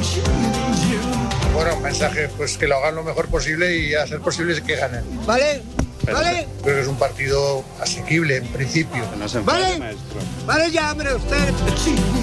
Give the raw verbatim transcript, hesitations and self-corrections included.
Bueno, mensaje, pues que lo hagan lo mejor posible y a ser posible que ganen. ¿Vale? Pero ¿Vale? creo que es un partido asequible en principio. ¿Vale? ¿Vale ya, hombre, usted?